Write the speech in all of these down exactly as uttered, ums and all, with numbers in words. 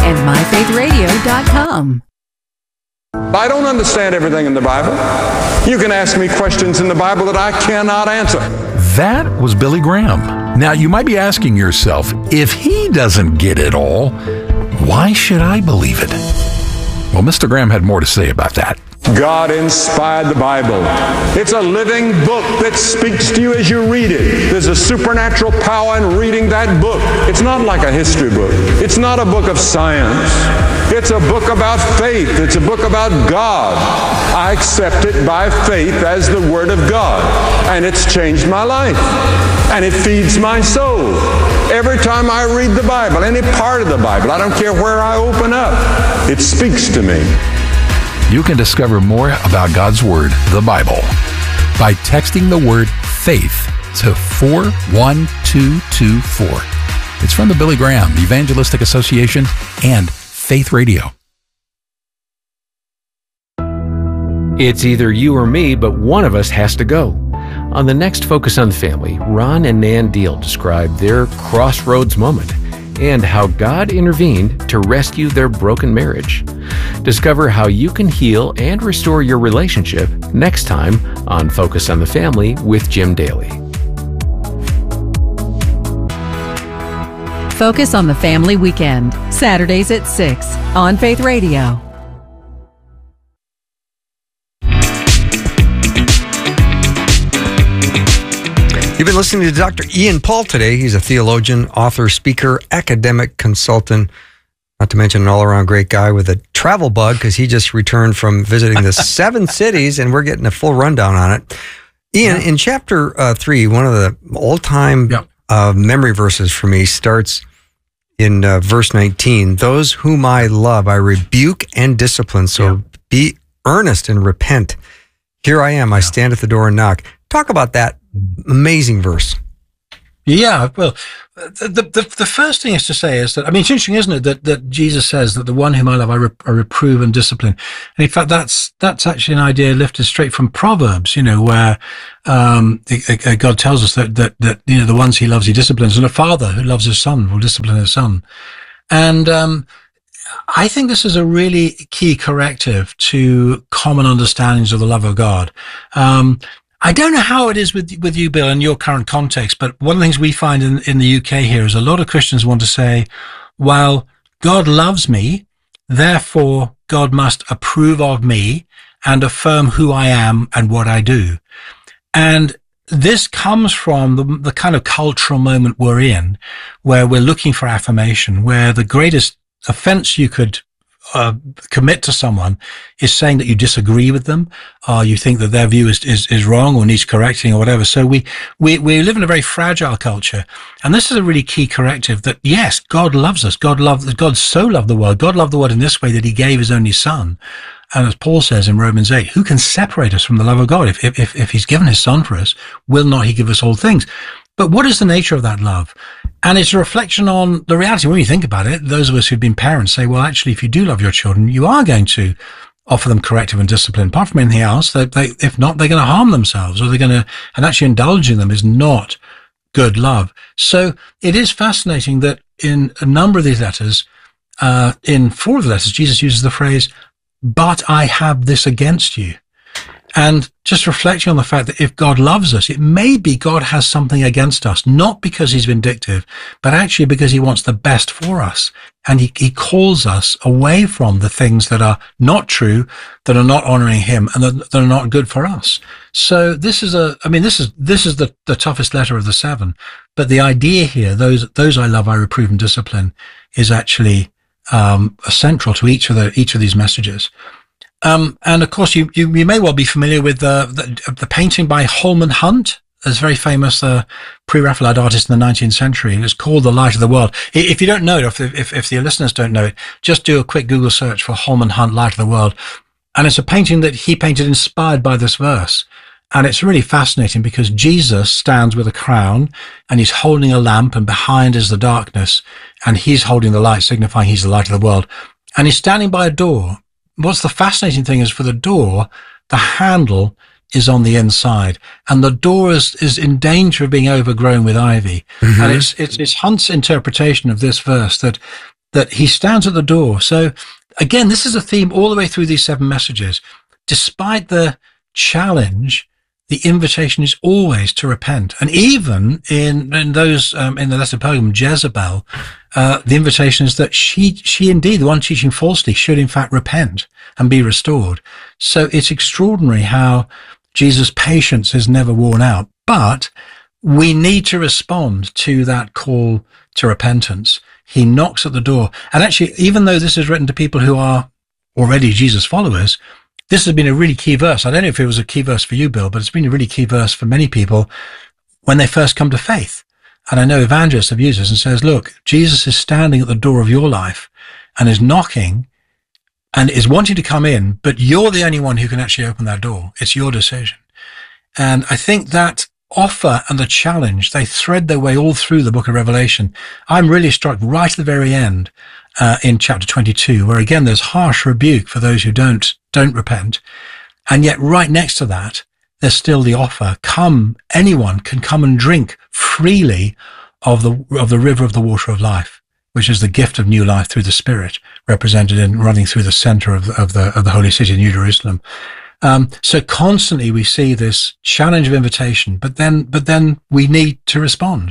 and my faith radio dot com. I don't understand everything in the Bible. You can ask me questions in the Bible that I cannot answer. That was Billy Graham. Now, you might be asking yourself, if he doesn't get it all, why should I believe it? Well, Mister Graham had more to say about that. God inspired the Bible. It's a living book that speaks to you as you read it. There's a supernatural power in reading that book. It's not like a history book. It's not a book of science. It's a book about faith. It's a book about God. I accept it by faith as the Word of God. And it's changed my life. And it feeds my soul. Every time I read the Bible, any part of the Bible, I don't care where I open up, it speaks to me. You can discover more about God's Word, the Bible, by texting the word faith to four one two two four. It's from the Billy Graham Evangelistic Association and Faith Radio. It's either you or me, but one of us has to go. On the next Focus on the Family, Ron and Nan Deal describe their crossroads moment and how God intervened to rescue their broken marriage. Discover how you can heal and restore your relationship next time on Focus on the Family with Jim Daly. Focus on the Family Weekend, Saturdays at six on Faith Radio. You've been listening to Doctor Ian Paul today. He's a theologian, author, speaker, academic consultant, not to mention an all-around great guy with a travel bug because he just returned from visiting the seven cities, and we're getting a full rundown on it. Ian, yeah. in chapter uh, three, one of the all-time yeah. uh, memory verses for me starts in uh, verse nineteen. Those whom I love, I rebuke and discipline, so yeah. be earnest and repent. Here I am, I yeah. stand at the door and knock. Talk about that amazing verse. Yeah, well, the, the the first thing is to say is that, I mean, it's interesting, isn't it, that, that Jesus says that the one whom I love, I, re, I reprove and discipline. And in fact, that's that's actually an idea lifted straight from Proverbs, you know, where um, God tells us that, that, that, you know, the ones he loves, he disciplines, and a father who loves his son will discipline his son. And um, I think this is a really key corrective to common understandings of the love of God. Um I don't know how it is with with you, Bill, in your current context, but one of the things we find in, in the U K here is a lot of Christians want to say, well, God loves me, therefore God must approve of me and affirm who I am and what I do. And this comes from the, the kind of cultural moment we're in, where we're looking for affirmation, where the greatest offense you could Uh, commit to someone is saying that you disagree with them, or you think that their view is, is, is wrong or needs correcting or whatever. So we, we, we live in a very fragile culture. And this is a really key corrective that, yes, God loves us. God loved, God so loved the world. God loved the world in this way that he gave his only son. And as Paul says in Romans eight, who can separate us from the love of God? If, if, if he's given his son for us, will not he give us all things? But what is the nature of that love? And it's a reflection on the reality. When you think about it, those of us who've been parents say, well, actually, if you do love your children, you are going to offer them corrective and discipline. Apart from anything else, they, they, if not, they're going to harm themselves, or they're going to, and actually indulging them is not good love. So it is fascinating that in a number of these letters, uh, in four of the letters, Jesus uses the phrase, but I have this against you. And just reflecting on the fact that if God loves us, it may be God has something against us, not because he's vindictive, but actually because he wants the best for us. And he, he calls us away from the things that are not true, that are not honoring him, and that, that are not good for us. So this is a, I mean, this is, this is the, the toughest letter of the seven. But the idea here, those, those I love, I reprove and discipline, is actually, um, central to each of the, each of these messages. Um, and of course, you, you, you may well be familiar with uh, the, the painting by Holman Hunt, a very famous uh, pre-Raphaelite artist in the nineteenth century. It's called The Light of the World. If you don't know it, if, if, if the listeners don't know it, just do a quick Google search for Holman Hunt, Light of the World. And it's a painting that he painted inspired by this verse. And it's really fascinating because Jesus stands with a crown and he's holding a lamp, and behind is the darkness, and he's holding the light, signifying he's the light of the world. And he's standing by a door. What's the fascinating thing is, for the door, the handle is on the inside, and the door is, is in danger of being overgrown with ivy. Mm-hmm. And it's, it's, it's Hunt's interpretation of this verse that that he stands at the door. So again, this is a theme all the way through these seven messages. Despite the challenge, the invitation is always to repent. And even in, in those, um, in the letter of Pergamum, Jezebel, uh, the invitation is that she, she indeed, the one teaching falsely, should in fact repent and be restored. So it's extraordinary how Jesus' patience is never worn out. But we need to respond to that call to repentance. He knocks at the door. And actually, even though this is written to people who are already Jesus followers, this has been a really key verse. I don't know if it was a key verse for you, Bill, but it's been a really key verse for many people when they first come to faith. And I know evangelists have used this and says, look, Jesus is standing at the door of your life and is knocking and is wanting to come in, but you're the only one who can actually open that door. It's your decision. And I think that offer and the challenge, they thread their way all through the book of Revelation. I'm really struck right at the very end, uh, in chapter twenty-two, where again, there's harsh rebuke for those who don't, don't repent. And yet right next to that, there's still the offer. Come, anyone can come and drink freely of the, of the river of the water of life, which is the gift of new life through the Spirit, represented in running through the center of, of the, of the holy city, New Jerusalem. Um, so constantly we see this challenge of invitation, but then, but then we need to respond.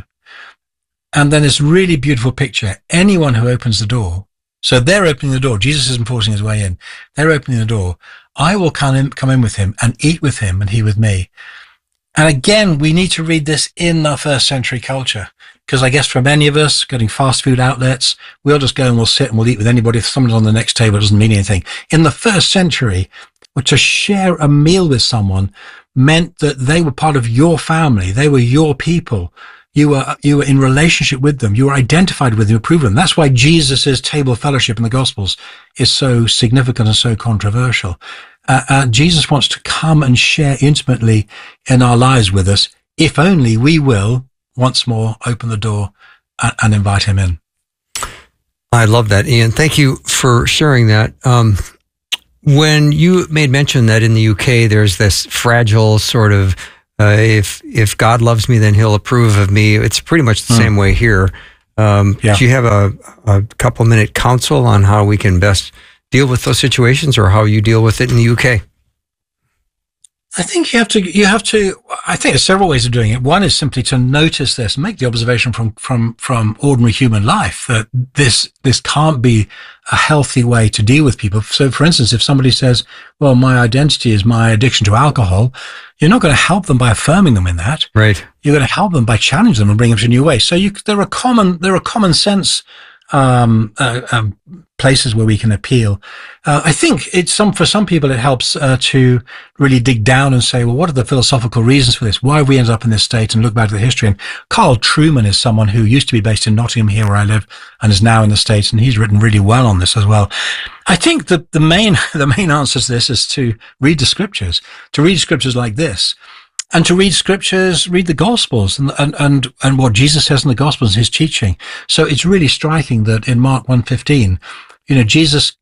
And then this really beautiful picture, anyone who opens the door. So they're opening the door. Jesus isn't forcing his way in. They're opening the door. I will come in, come in with him and eat with him and he with me. And again, we need to read this in our first century culture, because I guess for many of us getting fast food outlets, we'll just go and we'll sit and we'll eat with anybody. If someone's on the next table, it doesn't mean anything. In the first century, to share a meal with someone meant that they were part of your family. They were your people. You were, you were in relationship with them. You were identified with them, approved of them. That's why Jesus' table fellowship in the Gospels is so significant and so controversial. Uh, uh, Jesus wants to come and share intimately in our lives with us, if only we will once more open the door and, and invite him in. I love that, Ian. Thank you for sharing that. Um, When you made mention that in the U K, there's this fragile sort of, uh, if if God loves me, then he'll approve of me. It's pretty much the mm. same way here. Um, yeah. Do you have a, a couple minute counsel on how we can best deal with those situations, or how you deal with it in the U K? I think you have to, you have to, I think there's several ways of doing it. One is simply to notice this, make the observation from, from, from ordinary human life that this, this can't be a healthy way to deal with people. So for instance, if somebody says, well, my identity is my addiction to alcohol, you're not going to help them by affirming them in that. Right. You're going to help them by challenging them and bringing them to a new way. So you, there are common, there are common sense, um, uh, um, places where we can appeal. Uh, I think it's some, for some people, it helps, uh, to really dig down and say, well, what are the philosophical reasons for this? Why have we ended up in this state? And look back at the history. And Carl Trueman is someone who used to be based in Nottingham, here where I live, and is now in the States. And he's written really well on this as well. I think that the main, the main answer to this is to read the scriptures, to read scriptures like this. And to read scriptures, read the Gospels and, and, and, and what Jesus says in the Gospels, his teaching. So it's really striking that in Mark one fifteen, you know, Jesus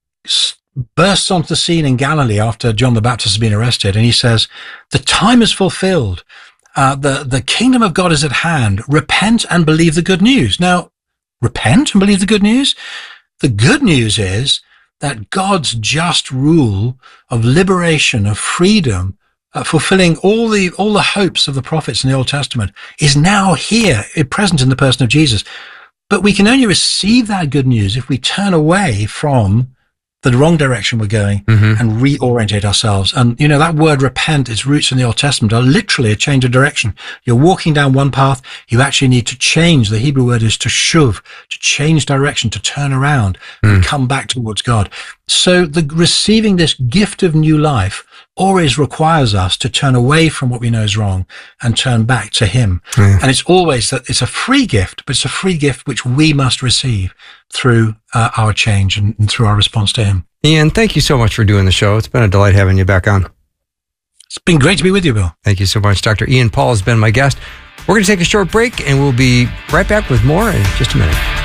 bursts onto the scene in Galilee after John the Baptist has been arrested. And he says, the time is fulfilled. Uh, the, the kingdom of God is at hand. Repent and believe the good news. Now, repent and believe the good news. The good news is that God's just rule of liberation, of freedom, Uh, fulfilling all the all the hopes of the prophets in the Old Testament is now here, present in the person of Jesus. But we can only receive that good news if we turn away from the wrong direction we're going mm-hmm. and reorientate ourselves. And, you know, that word repent, its roots in the Old Testament are literally a change of direction. You're walking down one path, you actually need to change. The Hebrew word is to shuv, to change direction, to turn around mm. and come back towards God. So the receiving this gift of new life always requires us to turn away from what we know is wrong and turn back to him. Mm. And it's always that it's a free gift, but it's a free gift which we must receive through uh, our change and, and through our response to him. Ian, thank you so much for doing the show. It's been a delight having you back on. It's been great to be with you, Bill. Thank you so much. Doctor Ian Paul has been my guest. We're going to take a short break and we'll be right back with more in just a minute.